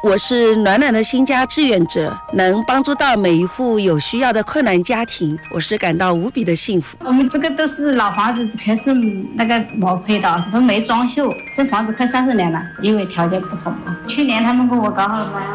我是暖暖的新家志愿者，能帮助到每一户有需要的困难家庭，我是感到无比的幸福。 我们这个都是老房子，全是那个毛坯的，都没装修，这房子快30年了，因为条件不好嘛。去年他们给我搞好了。